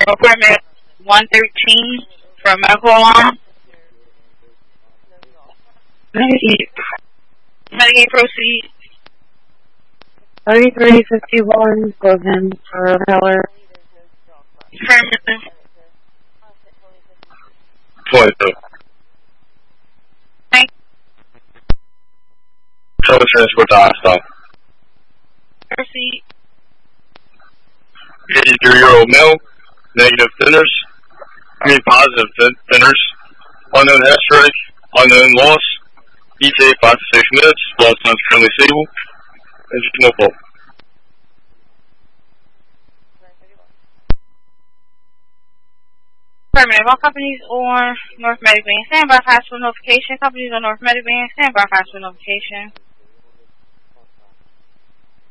Apartment 113 from medical alarm. Medicaid proceed. 3351 goes in for Heller. Affirmative. 22. Total transport to hostile. Proceed. 83-year-old male, negative thinners. Positive thinners. Unknown head strike. Unknown loss. ETA 5 to 6 minutes. Lost times currently stable. And just no fault. Affirmative. All companies on North Mediband. Stand by for hospital notification. Companies on North Mediband. Stand by for hospital notification.